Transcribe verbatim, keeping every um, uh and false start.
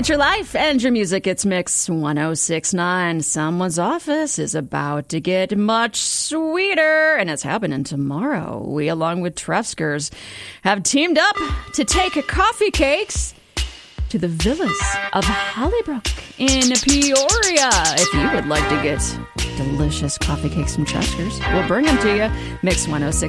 It's your life and your music. It's Mix ten sixty-nine. Someone's office is about to get much sweeter, and it's happening tomorrow. We, along with Trefskers, have teamed up to take coffee cakes to the villas of Hollybrook in Peoria. If you would like to get delicious coffee cakes from Trefskers, we'll bring them to you. Mix ten sixty-nine.